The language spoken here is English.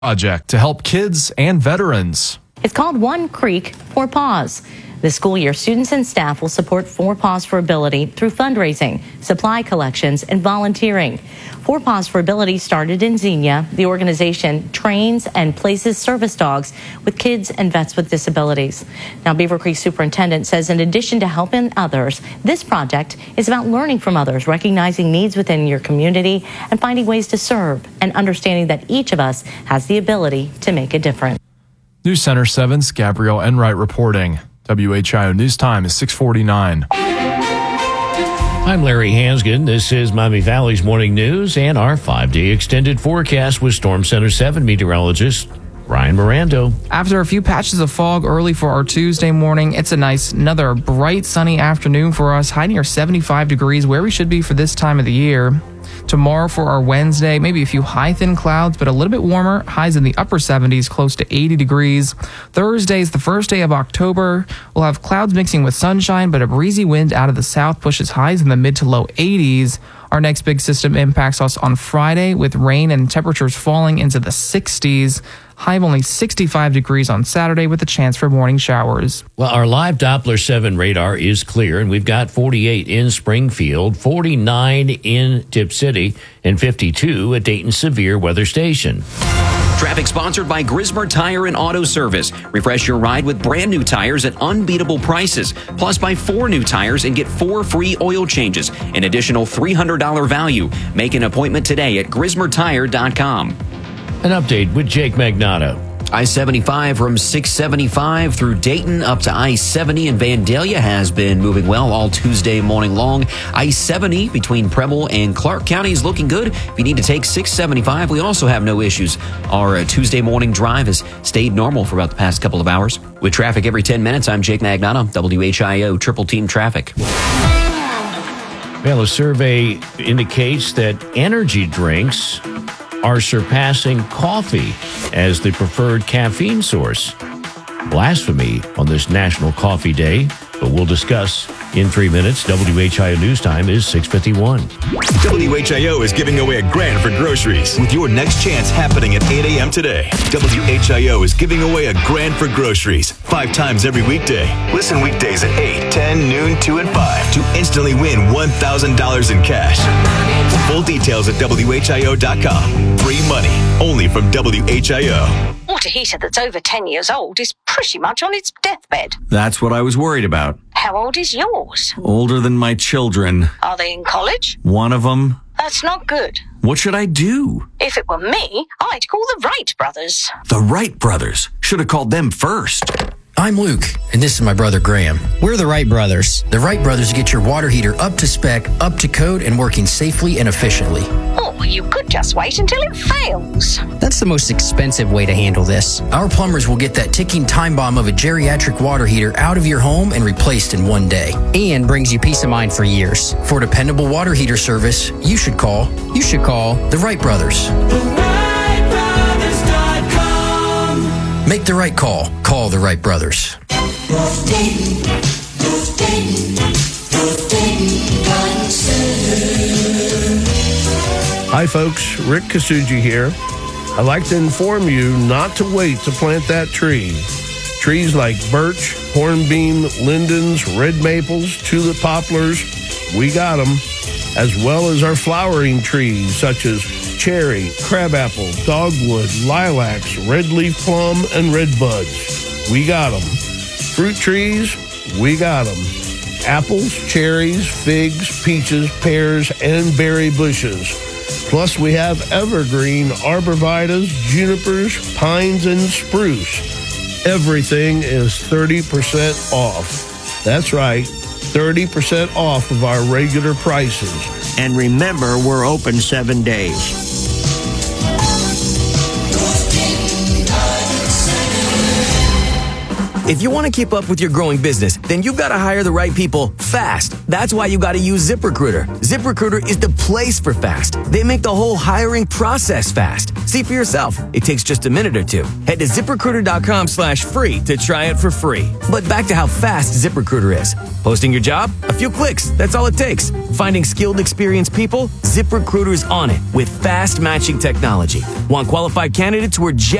project to help kids and veterans. It's called One Creek, Four Paws. This school year, students and staff will support Four Paws for Ability through fundraising, supply collections, and volunteering. Four Paws for Ability started in Xenia. The organization trains and places service dogs with kids and vets with disabilities. Now, Beaver Creek Superintendent says in addition to helping others, this project is about learning from others, recognizing needs within your community, and finding ways to serve, and understanding that each of us has the ability to make a difference. News Center 7's Gabrielle Enright reporting. WHIO News Time is 6:49. I'm Larry Hansgen. This is Miami Valley's Morning News and our 5-day extended forecast with Storm Center 7 meteorologist Ryan Mirando. After a few patches of fog early for our Tuesday morning, it's another bright sunny afternoon for us, high near 75 degrees, where we should be for this time of the year. Tomorrow for our Wednesday, maybe a few high thin clouds, but a little bit warmer, highs in the upper 70s, close to 80 degrees. Thursday is the first day of October. We'll have clouds mixing with sunshine, but a breezy wind out of the south pushes highs in the mid to low 80s. Our next big system impacts us on Friday with rain and temperatures falling into the 60s. High of only 65 degrees on Saturday with a chance for morning showers. Well, our live Doppler 7 radar is clear, and we've got 48 in Springfield, 49 in Tip City, and 52 at Dayton Severe Weather Station. Traffic sponsored by Grismer Tire and Auto Service. Refresh your ride with brand new tires at unbeatable prices. Plus, buy 4 new tires and get 4 free oil changes. An additional $300 value. Make an appointment today at GrismerTire.com. An update with Jake Magnotta. I-75 from 675 through Dayton up to I-70 in Vandalia has been moving well all Tuesday morning long. I-70 between Preble and Clark County is looking good. If you need to take 675, we also have no issues. Our Tuesday morning drive has stayed normal for about the past couple of hours. With traffic every 10 minutes, I'm Jake Magnotta, WHIO Triple Team Traffic. Well, a survey indicates that energy drinks are surpassing coffee as the preferred caffeine source. Blasphemy on this National Coffee Day, but we'll discuss in 3 minutes. WHIO News Time is 6:51. WHIO is giving away $1,000 for groceries with your next chance happening at 8 a.m. today. WHIO is giving away $1,000 for groceries 5 times every weekday. Listen weekdays at 8, 10, noon, 2, and 5 to instantly win $1,000 in cash. Full details at WHIO.com. Free money only from WHIO. Water heater that's over 10 years old is pretty much on its deathbed. That's what I was worried about. How old is yours? Older than my children. Are they in college? One of them. That's not good. What should I do? If it were me, I'd call the Wright brothers. The Wright brothers. Should have called them first. I'm Luke, and this is my brother Graham. We're the Wright brothers. The Wright brothers get your water heater up to spec, up to code, and working safely and efficiently. Or you could just wait until it fails. That's the most expensive way to handle this. Our plumbers will get that ticking time bomb of a geriatric water heater out of your home and replaced in 1 day. And brings you peace of mind for years. For dependable water heater service, you should call the Wright brothers. Make the right call. Call the Wright brothers. Hi folks, Rick Kasuji here. I'd like to inform you not to wait to plant that tree. Trees like birch, hornbeam, lindens, red maples, tulip poplars, we got them. As well as our flowering trees such as cherry, crabapple, dogwood, lilacs, red leaf plum, and red buds. We got them. Fruit trees, we got them. Apples, cherries, figs, peaches, pears, and berry bushes. Plus, we have evergreen arborvitaes, junipers, pines, and spruce. Everything is 30% off. That's right, 30% off of our regular prices. And remember, we're open 7 days. If you want to keep up with your growing business, then you've got to hire the right people fast. That's why you got to use ZipRecruiter. ZipRecruiter is the place for fast. They make the whole hiring process fast. See for yourself. It takes just a minute or two. Head to ZipRecruiter.com/free to try it for free. But back to how fast ZipRecruiter is. Posting your job? A few clicks. That's all it takes. Finding skilled, experienced people? ZipRecruiter's on it with fast matching technology. Want qualified candidates who are